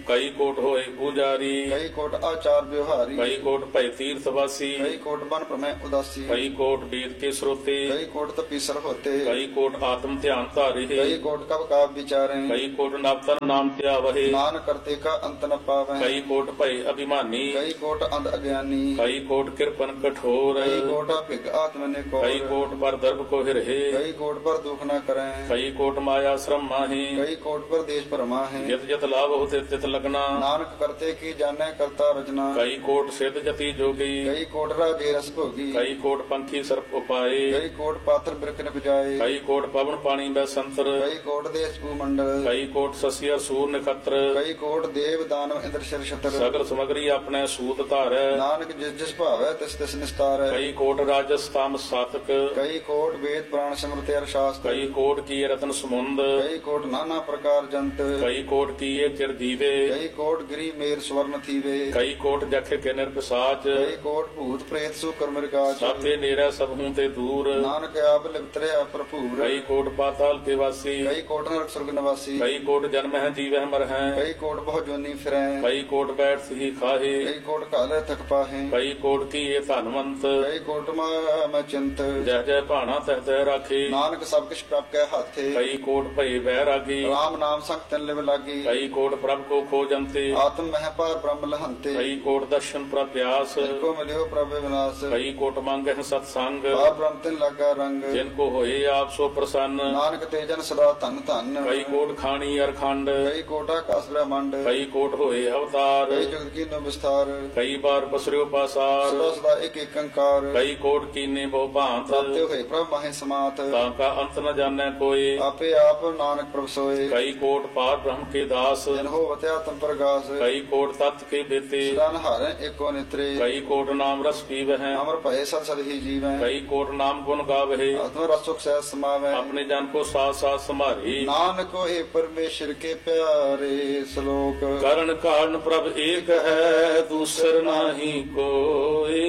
ਕਈ ਕੋਟ ਹੋਏ ਪੂਜਾਰੀ, ਕਈ ਕੋਟ ਆਚਾਰ ਵਿਵਹਾਰੀ, ਕਈ ਕੋਟ ਭੈ ਤੀਰਥ ਵਾਸੀ, ਕਈ ਕੋਟ ਬਨ ਭ੍ਰਮੈ ਉਦਾਸੀ, ਕਈ ਕੋਟ ਵੇਦ ਕੇ ਸਰੋਤੇ, ਕਈ ਕੋਟ ਤਪੀਸਰ ਹੋਤੇ, ਕਈ ਕੋਟ ਆਤਮ ਧਿਆਨ ਧਾਰੇ, ਕਈ ਕੋਟ ਕਬ ਕਾਬ ਵਿਚਾਰੇ, ਕਈ ਕੋਟ ਨਵਤਨ ਨਾਮ ਧਿਆਵਹਿ, ਨਾਨਕ ਕਰਤੇ ਕਾ ਅੰਤ ਨ ਪਾਵੈ, ਕਈ ਕੋਟ ਭੈ ਅਭਿਮਾਨੀ, ਕਈ ਕੋਟ ਅੰਧ ਅਗਿਆਨੀ, ਕਈ ਕੋਟ ਕਿਰਪਨ ਕਠੋਰ, ਕਈ ਕੋਟ ਭਿਗ ਆਤਮ ਨੇ ਕੋ, ਕਈ ਕੋਟ ਪਰ ਦਰਬ ਕੋ ਹਿਰਹਿ, ਕਈ ਕੋਟ ਪਰ ਦੁਖ ਨ ਕਰੈ, ਕਈ ਕੋਟ ਮਾਇਆ ਸ਼ਰਮ ਮਾਹੀ, ਕਈ ਕੋਟ ਪਰ ਦੇਸ਼ ਭਰਮਾ ਹੈ, ਜਿਤ ਜਿਤ ਲਾਭ ਹੋ ਤਿਤ ਤਿਤ ਲਗਨਾ, ਨਾਨਕ ਕਰਤੇ ਕੀ ਜਾਣੈ ਕਰਤਾ ਰਚਨਾ, ਕਈ ਕੋਟ ਸਿਧ ਜਤੀ ਜੋਗੀ, ਕਈ ਕੋਟ ਰਾਜੇ ਰਸ ਭੋਗੀ, ਕਈ ਕੋਟ ਪੰਖੀ ਸਰਪ ਉਪਾਏ, ਕਈ ਕੋਟ ਪਾਤਰ ਬਿਰਖ ਨ ਬਜਾਏ, ਕਈ ਕੋਟ ਪਵਨ ਪਾਣੀ ਬੈ ਸੰਤਰ, ਕਈ ਕੋਟ ਦੇਸ਼ ਭੂ ਮੰਡਲ, ਕਈ ਕੋਟ ਸਸਿਆ ਸੂਰ ਨਖਤਰ, ਕਈ ਕੋਟ ਦੇਵ ਦਾਨਵ ਇੰਦਰ ਸ਼ਰ ਛਤਰ, ਸਗਲ ਸਮਗਰੀ ਆਪਣੇ ਸੂਤ ਧਾਰੈ, ਨਾਨਕ ਜਿਸ ਜਿਸ ਭਾਵੈ ਤਿਸ ਤਿਸ ਨਿਸਤਾਰੈ, ਕਈ ਕੋਟ ਰਾਜਸ ਤਾਮ ਸਾਤਕ, ਕਈ ਕੋਟ ਵੇਦ ਪੁਰਾਣ ਸਿਮਰਤਿ ਅਰ ਸ਼ਾਸਤਰ, ਕਈ ਕੋਟ ਕੀ ਰਤਨ ਸਮੁੰਦ, ਕਈ ਕੋਟ ਨਾਨਾ ਪ੍ਰਕਾਰ ਜੰਤ, ਕਈ ਕੋਟ ਕੀਏ ਚਿਰ ਜੀਵੇ, ਕਈ ਕੋਟ ਗਿਰੀ ਮੇਰ ਸਵਰਨ ਥੀਵੇ, ਕਈ ਕੋਟ ਜਖ ਕੇ ਨਿਰਪਿਸਾਚ, ਕਈ ਕੋਟ ਭੂਤ ਪ੍ਰੇਤ ਸੂ ਕਰਮ ਰਿਕਾਜ, ਸਾਪੇ ਨੇਰਾ ਸਭ ਹੂੰ ਤੇ ਦੂਰ, ਨਾਨਕ ਆਪ ਲਿਪਤਰਿਆ ਭਰਪੂਰ, ਕਈ ਕੋਟ ਪਾਤਾਲ ਕੇ ਵਾਸੀ, ਕਈ ਕੋਟ ਨਰਕ ਸੁਰਗ ਨਿਵਾਸੀ, ਕਈ ਕੋਟ ਜਨਮ ਹੈ ਜੀਵਹਿ ਮਰ ਹੈ, ਕਈ ਕੋਟ ਬਹੁ ਜੋਨੀ ਫਿਰੈ, ਕਈ ਕੋਟ ਬੈਠ ਸਹੀ ਖਾਹੇ, ਕਈ ਕੋਟ ਕਾਲੇ ਤਕ ਪਾਹੇ, ਕਈ ਕੋਟ ਕੀਏ ਧਨਵੰਤ, ਕਈ ਕੋਟ ਮੈਂ ਚਿੰਤ, ਜਹ ਜਹ ਭਾਣਾ ਤਹ ਤਹ ਰਾਖੇ, ਨਾਨਕ ਸਭ ਕਿਛ ਪ੍ਰਭ ਕੈ ਹਾਥੇ, ਕਈ ਕੋਟ ਭਏ ਬਹਿ ਰਾਗੀ, ਰਾਮ ਨਾਮ ਸੰਗ ਤਨ ਲਿਵ ਲਾਗੀ, ਕਈ ਕੋਟ ਪ੍ਰਭ ਕੋ ਖੋਜੰਤੇ, ਆਤਮ ਮਹਿ ਪਾਰ ਬ੍ਰਹਮ ਲਹੰਤੇ, ਕਈ ਕੋਟ ਦਰਸ਼ਨ ਪ੍ਰਪਿਆਸ, ਕੋ ਮਿਲਿਓ ਪ੍ਰਭ ਵਿਨਾਸ਼, ਕਈ ਕੋਟ ਮੰਗਹਿ ਸਤ ਸੰਗ, ਪਾਰ ਬ੍ਰਹਮ ਤਿਨ ਲਾਗਾ ਰੰਗ, ਜਿਨ ਕੋ ਹੋਏ ਆਪ ਸੋ ਪ੍ਰਸੰਨ, ਨਾਨਕ ਤੇ ਜਨ ਸਦਾ ਧਨ ਧਨ, ਕਈ ਕੋਟ ਖਾਣੀ ਅਰਖੰਡ, ਕਈ ਕੋਟ ਆਕਾਸ ਬ੍ਰਹਮੰਡ, ਕਈ ਕੋਟ ਹੋਏ ਅਵਤਾਰ, ਕਈ ਜਗਤ ਕੀ ਨੋ ਵਿਸਥਾਰ, ਕਈ ਬਾਰ ਪਸਰਿਓ ਪਾਸਾਰ, ਸਦਾ ਸਦਾ ਇੱਕ ਇੱਕ ਅੰਕਾਰ, ਕਈ ਕੋਟ ਕੀਨੇ ਬਹੁ ਭਾਂਤ, ਪ੍ਰਾਪਤਿ ਹੋਏ ਪ੍ਰਭ ਮਾਹੇ ਸਮਾਤ, ਤਾਂ ਕਾ ਅੰਤ ਨ ਜਾਣੈ ਕੋਇ, ਆਪੇ ਆਪ ਨਾਨਕ ਪ੍ਰਭ ਸੋਏ, ਕਈ ਕੋਟ ਪਾਰ ਬ੍ਰਹਮ ਕੇ ਦਾਸ, ਜਨ ਹੋਵਤ ਆਤਮ ਪ੍ਰਗਾਸ, ਕਈ ਕੋਟ ਤਤ ਕੇ ਬੇਤੇ, ਸਦਾ ਨਹਾਰੈ ਏਕੋ ਨਿਤਰੇ, ਕਈ ਕੋਟ ਨਾਮ ਰਸ ਪੀਵਹਿ, ਅਮਰ ਭਏ ਸਦ ਸਦ ਹੀ ਜੀਵੈ, ਕਈ ਕੋਟ ਨਾਮ ਗੁਣ ਗਾਵਹਿ, ਆਤਮ ਰਸ ਸੁਖ ਸਹਿ ਸਮਾਵੈ, ਆਪਣੇ ਜਨ ਕੋ ਸਾਥ ਸਾਥ ਸੰਭਾਰੀ, ਨਾਨਕ ਹੋਏ ਪਰਮੇਸ਼ਰ ਕੇ ਪਿਆਰੇ, ਸ਼ਲੋਕ ਕਰਨ ਕਾਰਨ ਪ੍ਰਭ ਏਕ ਹੈ ਦੂਸਰ ਨਾਹੀ ਕੋਇ,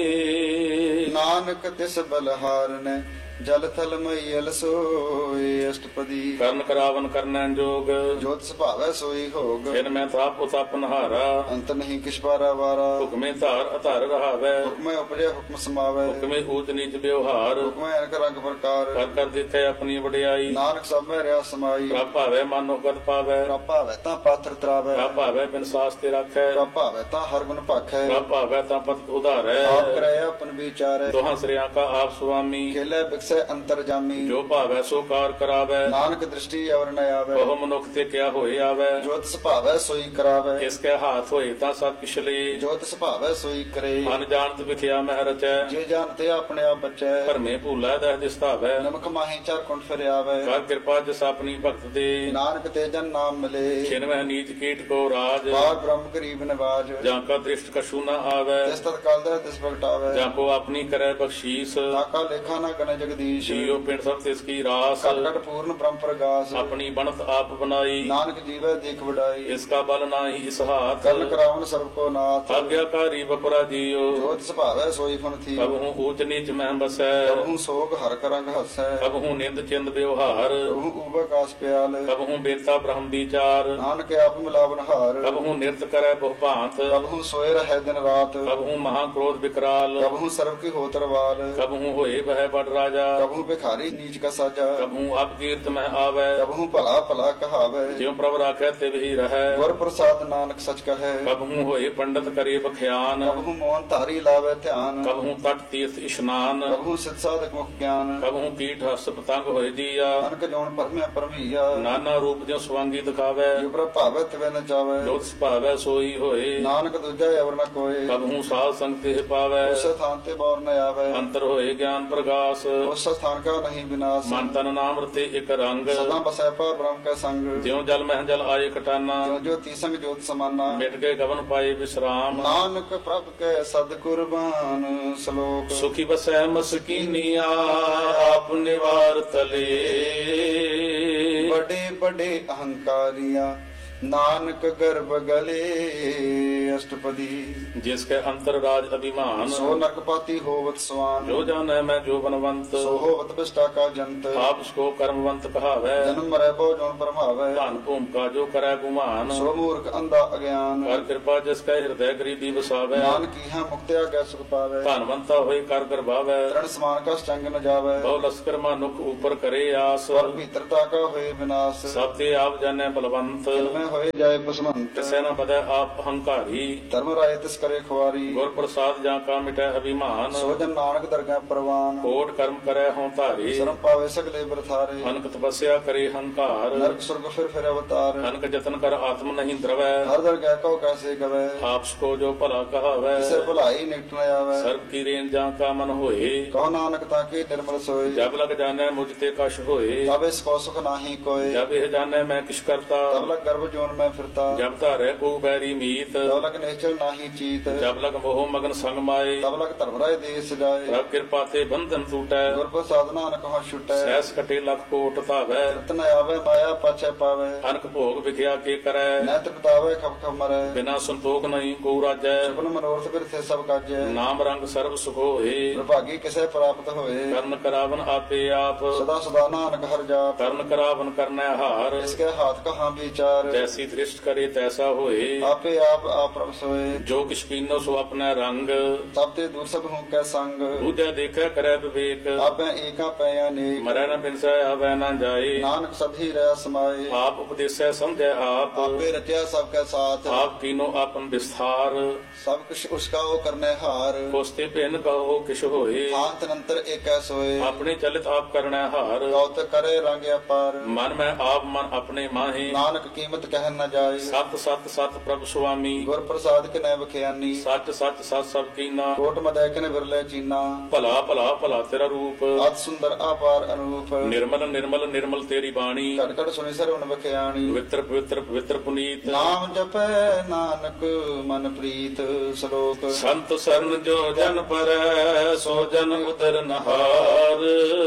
ਨਾਨਕ ਤਿਸ ਬਲਹਾਰਨੈ ਜਲ ਥਲ ਮਈਲ ਸੋਏ, ਅਸ਼ਟਪਦੀ ਕਰਨ ਕਰਾਵਨ ਕਰਨੈ ਜੋਗ, ਜੋਤ ਸੁਭਾਵੈ ਸੋਈ ਹੋਗ, ਜਿਨ ਮੈਂ ਤਾਪ ਉਤਪ ਨਹਾਰਾ, ਅੰਤ ਨਹੀਂ ਕਿਛ ਬਾਰਾ ਵਾਰਾ, ਹੁਕਮੇ ਧਾਰ ਅਧਾਰ ਰਹਾਵੈ, ਹੁਕਮੈ ਉਪਜੈ ਹੁਕਮ ਸਮਾਵੈ, ਹੁਕਮੇ ਊਚ ਨੀਚ ਵਿਵਹਾਰ, ਹੁਕਮੈ ਅਨਕ ਰੰਗ ਪ੍ਰਕਾਰ, ਕਰ ਕਰ ਦਿੱਤੇ ਆਪਣੀ ਵਡਿਆਈ, ਨਾਨਕ ਸਭ ਮੈਂ ਰਿਆ ਸਮਾਈ, ਪ੍ਰਭ ਭਾਵੈ ਮਨੋ ਗਤ ਪਾਵੈ, ਪ੍ਰਭ ਭਾਵੈ ਤਾਂ ਪਾਤਰ ਤਰਾਵੈ, ਪ੍ਰਭ ਭਾਵੈ ਬਿਨ ਸਾਸ ਤੇ ਰਾਖੈ, ਪ੍ਰਭ ਭਾਵੈ ਤਾਂ ਹਰ ਗੁਣ ਭਾਖੈ, ਪ੍ਰਭ ਭਾਵੈ ਤਾਂ ਪਤ ਉਧਾਰੈ, ਆਪ ਕਰੈ ਆਪਨ ਵਿਚਾਰੈ, ਦੋਹਾਂ ਸ੍ਰਿਆਂ ਕਾ ਆਪ ਸੁਆਮੀ, ਖੇਲੇ ਬਿਕਸੈ ਅੰਤਰ ਜਾਮੀ, ਜੋ ਭਾਵੈ ਸੋ ਕਾਰ ਕਰਾਵੈ, ਨਾਨਕ ਦ੍ਰਿਸ਼ਟੀ ਅਵਰ ਨ ਆਵੈ, ਬਹੁ ਮਨੁੱਖ ਤੇ ਕਿਆ ਹੋਏ ਆਵੈ, ਜੋਤ ਸੁਭਾਵੈ ਸੋਈ ਕਰਾਵੈ, ਇਸ ਕੈ ਹਾਥ ਹੋਏ ਤਾਂ ਸਭ ਕਿਛ ਲੇ, ਜੋਤ ਸੁਭਾਵੈ ਸੋਈ ਕਰੇ, ਮਨ ਜਾਣਤ ਵਿਖਿਆ ਮਹਿ ਰਚੈ, ਜੇ ਜਾਣਤੇ ਆਪਣੇ ਆਪ ਬਚੈ, ਭਰਮੇ ਭੂਲਾ ਦਹ ਦਿਸਤਾਵੈ, ਨਮਕ ਮਾਹੀ ਚਾਰ ਕੁੰਡ ਫਿਰ ਆਵੈ, ਕਰ ਕਿਰਪਾ ਜਿਸ ਆਪਣੀ ਭਗਤ ਦੇ, ਨਾਨਕ ਤੇ ਜਨ ਨਾਮ ਮਿਲੇ, ਛਿਨ ਮਹਿ ਨੀਚ ਕੀਟ ਕੋ ਰਾਜ, ਬਾਰ ਬ੍ਰਹਮ ਗਰੀਬ ਨਿਵਾਜ, ਜਾਂ ਕਾ ਦ੍ਰਿਸ਼ਟ ਕਛੂ ਨ ਆਵੈ, ਤਿਸ ਤਤ ਕਾਲ ਦਾ ਤਿਸ ਪ੍ਰਗਟਾਵੈ, ਜਾਂ ਕੋ ਆਪਣੀ ਕਰੈ ਬਖਸ਼ੀਸ, ਤਾਕਾ ਲੇਖਾ ਨਾ ਗਨ ਜਗਦੀਸ਼, ਜੀਉ ਪਿੰਡ ਸਭ ਤਿਸ ਕੀ ਰਾਸ, ਘਟ ਘਟ ਪੂਰਨ ਬ੍ਰਹਮ ਪ੍ਰਗਾਸ, ਆਪਣੀ ਬਣਤ ਆਪ ਬਨਾਈ, ਨਾਨਕ ਜੀਵੈ ਦੇਖ ਵਡਾਈ, ਇਸ ਕਾ ਬਲ ਨਾਹੀ ਇਸ ਹਾਥ, ਕਰਨ ਕਰਾਵਨ ਸਰਬ ਕੋ ਨਾਥ, ਆਗਿਆਕਾਰੀ ਬਪਰਾ ਜੀਉ, ਜੋਤ ਸੁਭਾਵੈ ਸੋਈ ਫਨ ਥੀ, ਕਬਹੂ ਊਚ ਨੀਚ ਮਹਿ ਬਸੈ, ਕਬਹੂ ਸੋਗ ਹਰ ਕਰੰਗ ਹਸੈ, ਕਬਹੂ ਨਿੰਦ ਚਿੰਦ ਵਿਵਹਾਰ, ਕਬਹੂ ਉਬਕਾਸ ਪਿਆਲ, ਕਬਹੂ ਬੇਤਾ ਬ੍ਰਹਮ ਵਿਚਾਰ, ਨਾਨਕ ਆਪ ਮਿਲਾਵਨ ਹਾਰ, ਕਬਹੂ ਨਿਰਤ ਕਰੈ ਬਹੁ ਭਾਂਤ, ਕਬਹੂ ਸੋਏ ਰਹਿ ਦਿਨ ਰਾਤ, ਕਬਹੂ ਮਹਾ ਕ੍ਰੋਧ ਵਿਕਰਾਲ, ਕਬਹੂ ਸਰਬ ਕੀ ਹੋਤਰ ਵਾਲ, ਕਬਹੂ ਹੋਏ ਬਹਿ ਬੜ ਰਾਜਾ, ਕਬਹੂ ਭਿਖਾਰੀ ਨੀਚ ਕਾ ਸਾਜਾ, ਕਬਹੂ ਅਪਕੀਰਤ ਮਹਿ ਆਵੈ, ਕਬਹੂ ਭਲਾ ਭਲਾ ਕਹਾਵੈ, ਜਿਉ ਪ੍ਰਭ ਰਾਖੈ ਤਿਵ ਹੀ ਰਹੈ, ਗੁਰ ਪ੍ਰਸਾਦ ਨਾਨਕ ਸਚ ਕਹੈ, ਕਬਹੂ ਹੋਏ ਪੰਡਤ ਕਰੇ ਬਖਿਆਨ, ਕਬਹੂ ਮੋਹਨ ਧਾਰੀ ਲਾਵੇ ਧਿਆਨ, ਕਬਹੂ ਤਟ ਤੀਰਥ ਇਸ਼ਨਾਨ, ਕਬਹੂ ਸਿਧ ਸਾਧਕ ਮੁਖ ਗਿਆਨ, ਕਬਹੂ ਕੀਟ ਹਸ ਪਤੰਗ ਹੋਏ ਜੀਆ, ਅਨਕ ਜੋਨ ਪਰਮਿਆ ਪਰਮਈਆ, ਨਾਨਾ ਰੂਪ ਜਿਉ ਸਵਾਂਗੀ ਦਿਖਾਵੈ, ਜੋ ਪ੍ਰਭ ਭਾਵੈ ਤਿਵੈ ਨ ਜਾਵੈ, ਜੋਤ ਸੁਭਾਵੈ ਸੋਈ ਹੋਏ, ਨਾਨਕ ਦੂਜਾ ਅਵਰ ਨ ਕੋਏ, ਕਬਹੂ ਸਾਧ ਸੰਗ ਤੇ ਪਾਵੈ, ਉਸ ਸਥਾਨ ਤੇ ਬੌਰ ਨ ਆਵੈ, ਅੰਤਰ ਹੋਏ ਗਿਆਨ ਪ੍ਰਗਾਸ, ਉਸ ਸਥਾਨ ਕਾ ਨਹੀਂ ਵਿਨਾਸ਼, ਮਨ ਤਨ ਨਾਮ ਰਤੇ ਇਕ ਰੰਗ, ਸਦਾ ਬਸੈ ਪਰ ਬ੍ਰਹਮ ਕੈ ਸੰਗ, ਜਿਉ ਜਲ ਮਹਿ ਜਲ ਆਏ ਕਟਾਨਾ, ਜੋ ਜੋ ਤੀਸੰਗ ਜੋਤ ਸਮਾਨਾ, ਮਿਟ ਗਏ ਗਵਨ ਪਾਏ ਵਿਸਰਾਮ, ਨਾਨਕ ਪ੍ਰਭ ਕੈ ਸਦ ਕੁਰਬਾਨ, ਸ਼ਲੋਕ ਸੁਖੀ ਬਸੈ ਮਸਕੀਨੀਆ ਆਪ ਨਿਵਾਰ ਤਲੇ, ਬੜੇ ਬੜੇ ਅਹੰਕਾਰੀਆਂ ਨਾਨਕ ਗਰਭ ਗਲੇ ਅਸ਼ਟਪਦੀ ਜਿਸ ਕੈ ਅੰਤਰ ਰਾਜ ਅਭਿਮਾਨ ਸੋ ਨਰਕਪਾਤੀ ਹੋਵਤ ਸਵਾਨ ਜੋ ਜਾਣੈ ਮੈਂ ਜੋ ਬਨਵੰਤ ਸੋ ਹੋਵਤ ਬਿਸ਼ਟਾ ਕਾ ਜੰਤ ਆਪ ਸਕੋ ਕਰਮਵੰਤ ਕਹਾਵੈ ਜਨਮ ਮਰੈ ਬਹੁ ਜੋਨ ਪਰਮਾਵੈ ਧਨ ਭੂਮਿਕਾ ਜੋ ਕਰੈ ਗੁਮਾਨ ਸੋ ਮੂਰਖ ਅੰਧਾ ਅਗਿਆਨ ਕਰ ਕਿਰਪਾ ਜਿਸ ਕੈ ਹਿਰਦੈ ਗਰੀਬੀ ਵਸਾਵੈ ਨਾਨਕ ਕੀਹਾ ਮੁਕਤਿਆ ਗੈ ਸੁਖ ਪਾਵੈ ਧਨਵੰਤਾ ਹੋਏ ਕਰ ਗਰਭਾਵੈ ਤ੍ਰਣ ਸਮਾਨ ਕਾ ਚੰਗ ਨ ਜਾਵੈ ਬਹੁ ਲਸਕਰ ਮਾਨੁਖ ਉਪਰ ਕਰੇ ਆਸ ਪਰ ਭੀਤਰਤਾ ਕਾ ਹੋਏ ਵਿਨਾਸ਼ ਸਭ ਤੇ ਆਪ ਜਾਣੈ ਬਲਵੰਤ ਮੈਂ ਹੋਏ ਜਾਏ ਪਸਮੰਤ ਤਿਸੈ ਨ ਬਦੈ ਆਪ ਹੰਕਾਰੀ ਧਰਮ ਰਾਏ ਤਿਸ ਕਰੇ ਖੁਆਰੀ ਗੁਰ ਪ੍ਰਸਾਦ ਜਾਂ ਕਾ ਮਿਟੈ ਅਭਿਮਾਨ ਸੋ ਜਨ ਨਾਨਕ ਦਰਗਹਿ ਪ੍ਰਵਾਨ ਕੋਟ ਕਰਮ ਕਰੈ ਹੋਂ ਧਾਰੀ ਸ਼ਰਮ ਪਾਵੇ ਸਗਲੇ ਬਰਥਾਰੇ ਅਨਕ ਤਪੱਸਿਆ ਕਰੇ ਹੰਕਾਰ ਨਰਕ ਸੁਰਗ ਫਿਰ ਅਵਤਾਰ ਅਨਕ ਜਤਨ ਕਰ ਆਤਮ ਨਹੀਂ ਦਰਵੈ ਹਰ ਦਰਗਹਿ ਕਉ ਕੈਸੇ ਗਵੈ ਆਪ ਸਕੋ ਜੋ ਭਲਾ ਕਹਾਵੈ ਕਿਸੇ ਭਲਾਈ ਨਿਕਟ ਨ ਆਵੈ ਸਰਬ ਕੀ ਰੇਨ ਜਾਂ ਕਾ ਮਨ ਹੋਏ ਕਹੋ ਨਾਨਕ ਤਾਂ ਕੀ ਨਿਰਮਲ ਸੋਏ ਜਬ ਲਗ ਜਾਣੈ ਮੁਝ ਤੇ ਕਛ ਹੋਏ ਤਬ ਇਸ ਕੋ ਸੁਖ ਨਾਹੀ ਕੋਏ ਜਬ ਇਹ ਜਾਣੈ ਮੈਂ ਕਿਛ ਕਰਤਾ ਤਬ ਲਗ ਗਰਭ ਜੋਨ ਮੈਂ ਫਿਰਤਾ ਜਬ ਧਾਰੈ ਕੋ ਬੈਰੀ ਮੀਤ ਤਬ ਲਗ ਨੇਚਲ ਨਾਹੀ ਚੀਤ ਜਬ ਲਗ ਮੋਹ ਮਗਨ ਸੰਗ ਮਾਏ ਤਬ ਲਗ ਧਰਮ ਰਾਏ ਦੇਸ ਜਾਏ ਪ੍ਰਭ ਕਿਰਪਾ ਤੇ ਬੰਧਨ ਟੂਟੈ ਗੁਰ ਪ੍ਰਸਾਦ ਨਾਨਕ ਹੋ ਛੁਟੈ ਸਹਿਸ ਕਟੇ ਲਖ ਕੋਟ ਧਾਵੈ ਰਤਨ ਆਵੇ ਮਾਇਆ ਪਾਛੈ ਪਾਵੇ ਅਨਕ ਭੋਗ ਵਿਖਿਆ ਕੇ ਕਰੈ ਨੈਤ ਬਤਾਵੇ ਖਪ ਖਪ ਮਰੈ ਬਿਨਾ ਸੰਤੋਖ ਨਹੀਂ ਕੋ ਰਾਜੈ ਸੁਪਨ ਮਨੋਰਥ ਬਿਰਥੇ ਸਭ ਕਾਜੈ ਨਾਮ ਰੰਗ ਸਰਬ ਸੁਖ ਹੋਏ ਵਿਭਾਗੀ ਕਿਸੇ ਪ੍ਰਾਪਤ ਹੋਏ ਕਰਨ ਕਰਾਵਨ ਆਪੇ ਆਪ ਸਦਾ ਸਦਾ ਨਾਨਕ ਹਰ ਜਾਪ ਕਰਨ ਕਰਾਵਨ ਕਰਨੈ ਹਾਰ ਇਸਕੇ ਹਾਥ ਕਹਾਂ ਵਿਚਾਰ ਜੈਸੀ ਦ੍ਰਿਸ਼ਟ ਕਰੇ ਤੈਸਾ ਹੋਏ ਆਪੇ ਆਪ ਪ੍ਰਭ ਸੋਏ ਜੋ ਕਿਛ ਕੀਨੋ ਸੋ ਆਪਣਾ ਰੰਗ ਸਭ ਤੇ ਦੂਰ ਸਭ ਹੂੰ ਕੈ ਸੰਗ ਦੂਜਾ ਦੇਖੈ ਕਰੈ ਵਿਵੇਕ ਆਪੇ ਏਕਾ ਪੈ ਅਨੇਕ ਮਰੈ ਨ ਬਿਨਸੈ ਆਵੈ ਨ ਜਾਏ ਨਾਨਕ ਸਭੀ ਰਹਿ ਸਮਾਏ ਆਪ ਉਪਦੇਸੈ ਸਮਝੈ ਆਪ ਆਪੇ ਰਚਿਆ ਸਭ ਕੈ ਸਾਥ ਆਪ ਕੀਨੋ ਆਪਨ ਵਿਸਥਾਰ ਸਭ ਕੁਛ ਉਸਕਾ ਉਹ ਕਰਨੇ ਹਾਰ ਕੋਸਤੇ ਭਿੰਨ ਕਹੋ ਕਿਛ ਹੋਏ ਸ਼ਾਂਤ ਨੰਤਰ ਏਕੈ ਸੋਏ ਆਪਣੇ ਚਲਿਤ ਆਪ ਕਰਨੈ ਹਾਰ ਕਉਤ ਕਰੇ ਰੰਗ ਅਪਾਰ ਮਨ ਮੈਂ ਆਪ ਮਨ ਆਪਣੇ ਮਾਹੇ ਨਾਨਕ ਕੀਮਤ ਕਹਿ ਨ ਜਾਏ ਸਤ ਸਤ ਸਤ ਪ੍ਰਭ ਸੁਆਮੀ ਗੁਰ ਪ੍ਰਸਾਦ ਕਿਨੈ ਬਖਿਆਨੀ ਸੱਚ ਸੱਚ ਸਤ ਸਭ ਕੀਨਾ ਕੋਟ ਮਦੈ ਕਿਨ ਵਿਰਲੇ ਚੀਨਾ ਭਲਾ ਭਲਾ ਭਲਾ ਤੇਰਾ ਰੂਪ ਅਤ ਸੁੰਦਰ ਆਪਾਰ ਅਨੂਪ ਨਿਰਮਲ ਨਿਰਮਲ ਨਿਰਮਲ ਤੇਰੀ ਬਾਣੀ ਘਟ ਘਟ ਸੁਣੀ ਸਰਵਨ ਬਖਿਆਣੀ ਪਵਿੱਤਰ ਪਵਿੱਤਰ ਪਵਿੱਤਰ ਪੁਨੀਤ ਨਾਮ ਜਪੈ ਨਾਨਕ ਮਨ ਪ੍ਰੀਤ ਸ਼ਲੋਕ ਸੰਤ ਸਰਨ ਜੋ ਜਨ ਪਰੈ ਸੋ ਜਨ ਉਦਰ ਨਹਾਰ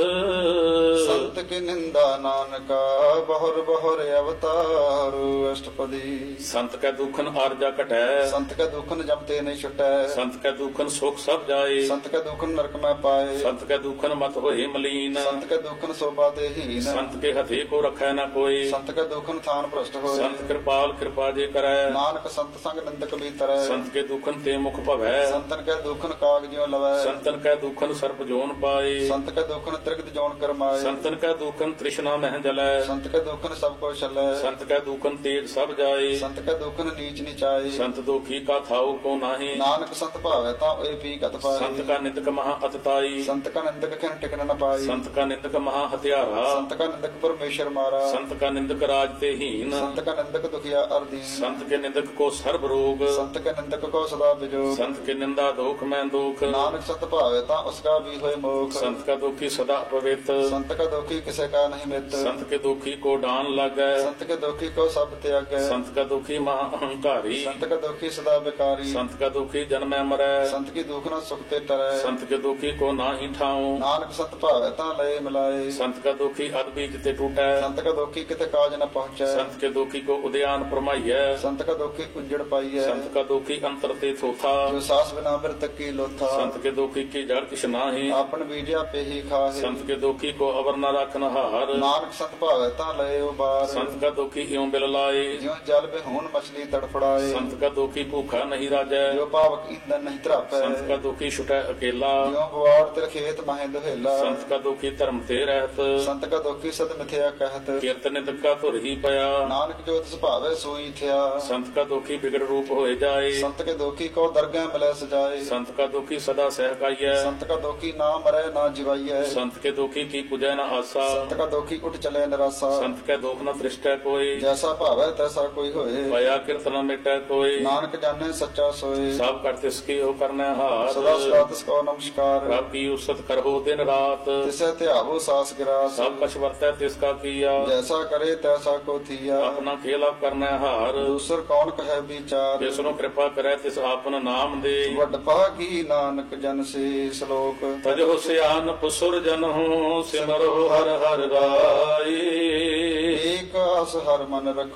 ਸੰਤ ਕੀ ਨਿੰਦਾ ਨਾਨਕਾ ਬਹੁਰ ਬਹੁਰ ਅਵਤਾਰ ਅਸ਼ਟਪਦੀ ਸੰਤ ਕੈ ਦੁਖਨ ਆਰਜਾ ਘਟੈ ਸੰਤ ਕੈ ਦੁਖਨ ਜਮਤੇ ਨਹੀਂ ਛੁਟੈ ਸੰਤ ਕੈ ਦੁਖਨ ਸੁਖ ਸਭ ਜਾਏ ਸੰਤ ਕੈ ਦੁਖਨ ਨਰਕ ਮੈਂ ਪਾਏ ਸੰਤ ਕੈ ਦੁਖਨ ਮਤ ਹੋਏ ਮਲੀਨ ਸੰਤ ਕੈ ਦੁਖਨ ਸੋਭਾ ਦੇਹੀਨ ਸੰਤ ਕੇ ਹਥੇ ਕੋ ਰਖੈ ਨਾ ਕੋਈ ਸੰਤ ਕੈ ਦੁਖਨ ਥਾਨ ਭ੍ਰਸ਼ਟ ਹੋਏ ਸੰਤ ਕਿਰਪਾਲ ਕਿਰਪਾ ਜੇ ਕਰੈ ਨਾਨਕ ਸੰਤ ਸੰਗ ਨਿੰਦਕ ਵੀ ਤਰੈ ਸੰਤ ਕੇ ਦੁਖਨ ਤੇ ਮੁਖ ਭਵੈ ਸੰਤਨ ਕੈ ਦੁਖਨ ਕਾਗ ਜਿਉ ਲਵੈ ਸੰਤਨ ਕੈ ਦੁਖਨ ਸਰਪ ਜੋਨ ਪਾਏ ਸੰਤ ਕੈ ਦੁਖਨ ਤ੍ਰਿਗਤ ਜੋਨ ਕਰਮਾਏ ਸੰਤਨ ਕੈ ਦੁਖਨ ਤ੍ਰਿਸ਼ਨਾ ਮਹਿ ਜਲੈ ਸੰਤ ਕੈ ਦੁਖਨ ਸਭ ਕੋ ਛਲੈ ਸੰਤ ਕੈ ਦੁਖਨ ਤੇਜ ਸਭ ਜਾਏ ਸੰਤ ਕੈ ਦੁਖਨ ਨੀਚ ਨਿਚਾਏ ਸੰਤ ਦੁਖੀ ਕਾ ਥਾਉ ਕੋ ਨਾਹੀ ਨਾਨਕ ਸੰਤ ਭਾਵੈ ਤਾਂ ਏ ਪੀ ਕਤ ਸੰਤ ਪਾਏ ਕਾ ਨਿੰਦਕ ਮਹਾ ਅਤਤਾਈ ਸੰਤ ਕਾ ਨਿੰਦਕ ਖਿਨ ਟਿਕਨ ਨ ਪਾਈ ਸੰਤ ਕਾ ਨਿੰਦਕ ਮਹਾ ਹਤਿਆਰਾ ਸੰਤ ਕਾ ਨਿੰਦਕ ਪਰਮੇਸ਼ਰ ਮਾਰਾ ਸੰਤ ਕਾ ਨਿੰਦਕ ਰਾਜ ਤੇ ਹੀਨ ਸੰਤ ਕਾ ਨਿੰਦਕ ਦੁਖੀਆ ਅਰਦੀਨ ਸੰਤ ਕੇ ਨਿੰਦਕ ਕੋ ਸਰਬ ਰੋਗ ਸੰਤ ਕਾ ਨਿੰਦਕ ਕੋ ਸਦਾ ਬਿਜੋਗ ਸੰਤ ਕੇ ਨਿੰਦਾ ਦੋਖ ਮੈਂ ਦੁਖ ਨਾਨਕ ਸੰਤ ਭਾਵੈ ਤਾਂ ਉਸਕਾ ਵੀ ਹੋਏ ਮੋਖ ਸੰਤ ਕਾ ਦੁਖੀ ਸਦਾ ਪਵਿੱਤ ਸੰਤ ਕਾ ਦੁਖੀ ਕਿਸੇ ਕਾ ਨਹੀਂ ਮਿੱਤ ਸੰਤ ਕੇ ਦੁਖੀ ਕੋ ਡਾਨ ਲਾਗੈ ਸੰਤ ਕੇ ਦੁਖੀ ਕੋ ਸਭ ਤਿਆਗੈ ਸੰਤ ਕਾ ਦੁਖੀ ਮਹਾ ਅਹੰਕਾਰੀ ਸੰਤ ਕਾ ਦੁਖੀ ਸਦਾ ਬਿਕਾਰੀ ਸੰਤ ਕਾ ਦੁਖੀ ਜਨਮੈ ਮਰੈ ਸੰਤ ਕੀ ਦੁਖ ਨਾ ਸੁਖ ਤੇ ਟਰੈ ਸੰਤ ਕੇ ਦੁਖੀ ਕੋ ਨਾਹੀ ਠਾਉ ਨਾਨਕ ਸੰਤ ਭਾਵੈ ਤਾਂ ਲਏ ਮਿਲਾਏ ਸੰਤ ਕਾ ਦੁਖੀ ਅਦ ਬੀਜ ਤੇ ਟੂਟੈ ਸੰਤ ਕਾ ਦੁਖੀ ਕਿਤੇ ਕਾਜ ਨ ਪਹੁੰਚੈ ਸੰਤ ਕੇ ਦੁਖੀ ਕੋ ਉਦਿਆਨ ਪਰਮਾਈਐ ਸੰਤ ਕਾ ਦੁਖੀ ਉਜੜ ਪਾਈਐ ਸੰਤ ਕਾ ਦੁਖੀ ਅੰਤਰ ਤੇ ਥੋਥਾ ਜੋ ਸਾਸ ਬਿਨਾ ਮਿਰਤ ਕੀ ਲੋਥਾ ਸੰਤ ਕੇ ਦੁਖੀ ਕੀ ਜੜ ਕਿਛ ਨਾਹੀ ਆਪਨ ਬੀਜਿਆ ਪੇਹੀ ਖਾਹੇ ਸੰਤ ਕੇ ਦੁਖੀ ਕੋ ਅਵਰ ਨ ਰਖਨ ਹਾਰ ਨਾਨਕ ਸੰਤ ਭਾਵੈ ਤਾਂ ਲਏ ਉਬਾਰ ਸੰਤ ਕਾ ਦੁਖੀ ਇਉ ਬਿਲ ਲਾਏ ਜਿਉ ਜਲ ਬਿਹੂਨ ਮਛਲੀ ਤੜਫੜਾਏ ਸੰਤ ਕਾ ਦੁਖੀ ਭੂਖਾ ਨਹੀਂ ਰਾਜੈ ਜੋ ਪਾਵਕ ਇੰਦਨ ਨਹੀਂ ਧਰਾਪੈ ਸੰਤ ਕਾ ਦੁਖੀ ਛੁਟੈ ਅਕੇਲਾ ਜਿਉ ਬਵਾੜ ਤਿਲ ਖੇਤ ਮਹਿ ਦੁਹੇਲਾ ਸੰਤ ਕਾ ਦੁਖੀ ਧਰਮ ਤੇ ਰਹਿਤ ਸੰਤ ਕਾ ਦੁਖੀ ਸਦ ਮਿਥਿਆ ਕਹਿਤ ਕੀਰਤ ਨਿੰਦਕ ਕਾ ਧੁਰ ਹੀ ਪਿਆ ਨਾਨਕ ਜੋ ਤਿਸ ਭਾਵੈ ਸੋਈ ਥਿਆ ਸੰਤ ਕਾ ਦੁਖੀ ਬਿਗੜ ਰੂਪ ਹੋਏ ਜਾਏ ਸੰਤ ਕੇ ਦੁਖੀ ਕੋ ਦਰਗਹਿ ਮਿਲੈ ਸਜਾਏ ਸੰਤ ਕਾ ਦੁਖੀ ਸਦਾ ਸਹਿਕਾਈਐ ਸੰਤ ਕਾ ਦੁਖੀ ਨਾ ਮਰੈ ਨਾ ਜਿਵਾਈਐ ਸੰਤ ਕੇ ਦੁਖੀ ਕੀ ਪੁਜੈ ਨ ਆਸਾ ਸੰਤ ਕਾ ਦੁਖੀ ਉਠ ਚਲੇ ਨਿਰਾਸਾ ਸੰਤ ਕੈ ਦੁਖ ਨ ਤ੍ਰਿਸ਼ਟੈ ਕੋਈ ਜੈਸਾ ਭਾਵੈ ਤੈਸਾ ਕੋਈ ਹੋਏ ਭਇਆ ਕਿਰਤ ਨ ਮਿਟੈ ਕੋਈ ਨਾਨਕ ਜਾਣੈ ਸੱਚਾ ਸੋਏ ਸਭ ਕਰ ਤਿਸ ਕੀ ਹੋ ਕਰਨੈ ਹਾਰ ਸਦਾ ਸਦਾ ਤਿਸ ਕੋ ਨਮਸਕਾਰ ਰੱਬ ਕੀ ਉਸਤ ਕਰਹੁ ਦਿਨ ਰਾਤ ਤਿਸੈ ਧਿਆਵੋ ਸਾਸ ਗਿਰਾਸ ਸਭ ਕਛ ਵਰਤੈ ਤਿਸ ਕਾ ਕੀਆ ਜੈਸਾ ਕਰੇ ਤੈਸਾ ਕੋ ਥੀਆ ਆਪਣਾ ਖੇਲਾ ਕਰਨੈ ਹਾਰ ਦੂਸਰ ਕੌਣ ਕਹੈ ਵਿਚਾਰ ਜਿਸ ਨੂੰ ਕਿਰਪਾ ਕਰੈ ਤਿਸ ਆਪਨ ਨਾਮ ਦੇ ਵੱਡ ਭਾਗੀ ਨਾਨਕ ਜਨ ਸੇ ਸ਼ਲੋਕ ਤਜੋ ਸਿਆਨਪ ਸੁਰ ਜਨਹੁ ਸਿਮਰੋ ਹਰ ਹਰ ਰਾਈ ਏਕ ਆਸ ਹਰ ਮਨ ਰਖੋ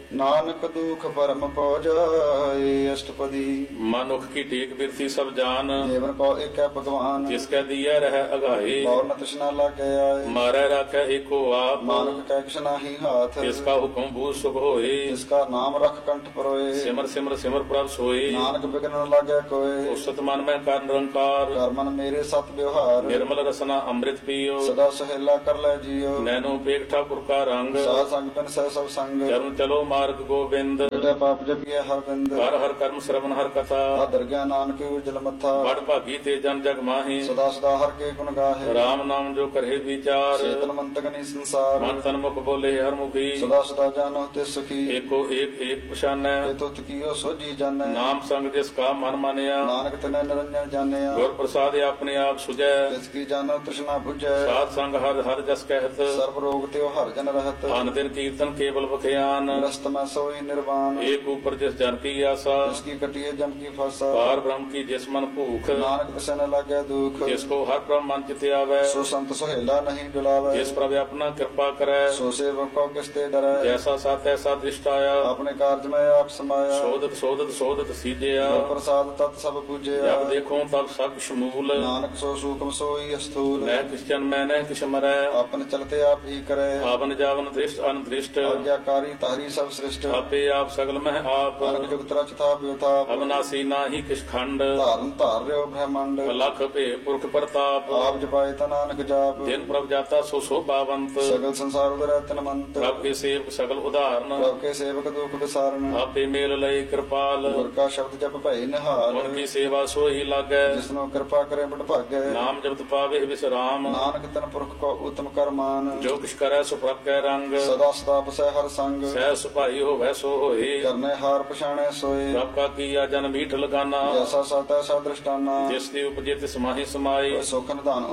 ਨਾਨਕ ਦੁਖ ਪਰਮ ਪਉ ਜਾਏ। ਅਸ਼ਟਪਦੀ ਮਨੁੱਖ ਕੀ ਟੇਕ ਬਿਰਤੀ ਸਭ ਜਾਨ, ਜੀਵਨ ਕੋ ਏਕੈ ਭਗਵਾਨ। ਜਿਸ ਕੈ ਦੀਐ ਰਹਿ ਅਗਾਏ, ਔਰ ਨ ਤ੍ਰਿਸ਼ਨਾ ਲਾਗੈ ਆਏ। ਮਾਰੈ ਰਾਖੈ ਏਕੋ ਆਪ, ਮਾਨੁਖ ਕੈ ਕਿਛ ਨਾਹੀ ਹਾਥ। ਜਿਸ ਕਾ ਹੁਕਮ ਬੂਝ ਸੁਖ ਹੋਏ, ਜਿਸ ਕਾ ਨਾਮ ਰਖ ਕੰਠ ਪਰੋਏ। ਸਿਮਰ ਸਿਮਰ ਸਿਮਰ ਪ੍ਰਭ ਸੋਏ। ਨਾਨਕ ਬਿਗਨ ਨ ਲਾਗੈ ਕੋਏ। ਉਸਤ ਮਨ ਮੈਂ ਕਰ ਨਿਰੰਕਾਰ, ਕਰ ਮਨ ਮੇਰੇ ਸਤ ਵਿਵਹਾਰ। ਨਿਰਮਲ ਰਸਨਾ ਅੰਮ੍ਰਿਤ ਪੀਓ। ਸਦਾ ਸਹੇਲਾ ਕਰ ਲੈ ਜੀਓ। ਨੈਨੋ ਪੇਖ ਠਾਕੁਰ ਕਾ ਰੰਗ, ਸਾਧ ਸੰਗ ਪਿਨ ਸਹਿ ਸਭ ਸੰਗ। ਚਰਨ ਚਲੋ ਮਾਰਗ ਗੋਬਿੰਦ, ਕਟੈ ਪਾਪ ਜਪਿਐ ਹਰ ਬਿੰਦ। ਹਰ ਹਰ ਕਰਮ ਸਰਵਨ ਹਰ ਕਥਾ, ਆਦਰ ਗਿਆਨ ਨਾਨਕ ਉਜਲ ਮੱਥਾ। ਬੜ ਭਾਗੀ ਤੇ ਜਨ ਜਗ ਮਾਹੀ, ਸਦਾ ਸਦਾ ਹਰ ਕੇ ਗੁਣ ਗਾਹੇ। ਰਾਮ ਨਾਮ ਜੋ ਕਰੇ ਵਿਚਾਰ, ਚੇਤਨ ਮੰਤਕ ਨੀ ਸੰਸਾਰ। ਮਨ ਤਨ ਮੁਖ ਬੋਲੇ ਹਰ ਮੁਖੀ, ਸਦਾ ਸਦਾ ਜਾਨੋ ਤੇ ਸੁਖੀ। ਏਕੋ ਏਕ ਏਕ ਪਛਾਨੈ, ਤੇ ਤੁਤ ਕੀਓ ਸੋਜੀ ਜਾਣੈ। ਨਾਮ ਸੰਗ ਜਿਸ ਕਾ ਮਨ ਮਾਨਿਆ, ਨਾਨਕ ਤਨੈ ਨਿਰੰਜਨ ਜਾਣਿਆ। ਗੁਰ ਪ੍ਰਸਾਦ ਆਪਣੇ ਆਪ ਸੁਝੈ, ਤਿਸ ਕੀ ਜਾਣੋ ਤ੍ਰਿਸ਼ਨਾ 부ਝੈ। ਸਾਧ ਸੰਗ ਹਰ ਹਰ ਜਸ ਕਹਿਤ, ਸਰਬ ਰੋਗ ਤੇ ਹਰ ਜਨ ਰਹਤ। ਅਨ ਦਿਨ ਕੀਰਤਨ ਕੇਵਲ ਬਖਿਆਨ, ਰਸਤ ਮੈਂ ਸੋਈ ਨਿਰਵਾਨ। ਏਕ ਉਪਰ ਜਿਸ ਜਨ ਕੀ ਆਸਾ, ਤਿਸ ਕੀ ਕਟਿਏ ਜਮ ਕੀ ਫਾਸਾ। ਪਾਰ ਬ੍ਰਹਮ ਕੀ ਜਿਸ ਮਨ ਭੂਖ, ਨਾਨਕ ਤਿਸੈ ਨ ਲਾਗੈ ਦੁਖ। ਜਿਸ ਕੋ ਹਰ ਪ੍ਰਭ ਮਨ ਚਿਤ ਆਵੈ, ਸੋ ਸੰਤ ਸੁਹੇਲਾ ਨਹੀਂ ਡੁਲਾਵੈ। ਜਿਸ ਪ੍ਰਭ ਆਪਣਾ ਕਿਰਪਾ ਕਰੈ, ਸੋ ਸੇਵਕ ਕੋ ਕਿਸ ਤੇ ਡਰੈ। ਜੈਸਾ ਸਤ ਐਸਾ ਦ੍ਰਿਸ਼ਟ ਆਇਆ, ਆਪਣੇ ਕਾਰਜ ਮੈਂ ਆਪ ਸਮਾਇਆ। ਸੋਧਤ ਸੋਧਤ ਸੋਧਤ ਸੀਜਿਆ, ਗੁਰ ਪ੍ਰਸਾਦ ਤਤ ਸਭ ਪੂਜਿਆ। ਜਬ ਦੇਖੋ ਤਬ ਸਭ ਸ਼ਮੂਲ, ਨਾਨਕ ਸੋ ਸੂਖਮ ਸੋਈ ਅਸਥੂਲ। ਮੈਂ ਕਿਸ ਜਨ ਮੈਂ ਨਹਿ ਕਿਛ ਮਰੈ, ਆਪਨ ਚਲਤੇ ਆਪ ਹੀ ਕਰੈ। ਆਵਨ ਜਾਵਨ ਦ੍ਰਿਸ਼ਟ ਅਨਦ੍ਰਿਸ਼ਟ, ਆਗਿਆਕਾਰੀ ਤਾਹਰੀ ਸਭ ਸ੍ਰਿਸ਼ਟ। ਆਪੇ ਆਪ ਸਗਲ ਮਹਿ ਆਪ, ਅਨਕ ਜੁਗਤ ਰਚ ਥਾਪ ਵਿਥਾਪ। ਅਬਨਾਸੀ ਨਾਹੀ ਕਿਛ ਖੰਡ, ਧਾਰਨ ਧਾਰ ਰਿਓ ਬ੍ਰਹਮੰਡ। ਲਖ ਭੇ ਪੁਰਖ ਪ੍ਰਤਾਪ, ਆਪ ਜਪਾਏ ਤਾ ਨਾਨਕ ਜਾਪ। ਜਿਨ ਪ੍ਰਭ ਜਾਤਾ ਸੋ ਸੋਭਾਵੰਤ, ਸਗਲ ਸੰਸਾਰ ਉਦਰੈ ਤਨ ਮੰਤ। ਪ੍ਰਭ ਕੇ ਸੇਵਕ ਸਗਲ ਉਦਾਹਰਨ, ਪ੍ਰਭ ਕੇ ਸੇਵਕ ਦੁਖ ਵਿਸਾਰਨ। ਆਪੇ ਮੇਲ ਲਈ ਕਿਰਪਾਲ, ਗੁਰ ਕਾ ਸ਼ਬਦ ਜਪ ਭਈ ਨਿਹਾਲ। ਗੁਣ ਕੀ ਸੇਵਾ ਸੋਈ ਲਾਗੈ, ਜਿਸਨੋ ਕਿਰਪਾ ਕਰੇ ਬੜ ਭਾਗੈ। ਨਾਮ ਜਪਤ ਪਾਵੇ ਵਿਸਰਾਮ, ਨਾਨਕ ਤਨ ਪੁਰਖ ਕੋ ਉਤਮ ਕਰਮਾਨ। ਜੋ ਕਿਛ ਕਰੈ ਸੋ ਪ੍ਰਭ ਕੈ ਰੰਗ, ਸਦਾ ਸਦਾ ਬਸੈ ਹਰ ਸੰਗ। ਸਹਿ ਸੁਭਾਈ ਹੋਵੈ ਸੋ ਹੋਏ, ਕਰਨੇ ਹਾਰ ਪਛਾਣੈ ਸੋਏ। ਪ੍ਰਭ ਕਾ ਕੀਆ ਜਨ ਮੀਠ ਲਗਾਨਾ, ਜੈਸਾ ਸਤ ਐਸਾ ਦ੍ਰਿਸ਼ਟਾਨਾ। ਜਿਸ ਦੀ ਉਪਜੇ ਤਿਸ ਮਾਹੀ ਸਮਾਈ। ਸੁਖ ਨਿਧਾਨ